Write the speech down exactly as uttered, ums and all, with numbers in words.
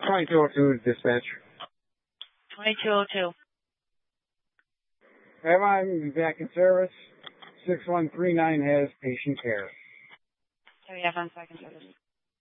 twenty-two oh two dispatch. twenty-two oh two. I'm back in service. six one three nine has patient care. So we have on second service.